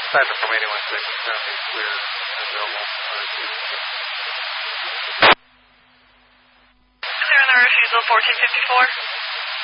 Traffic from 81 seconds, southeast clear, available. Clear on the refusal, 1454.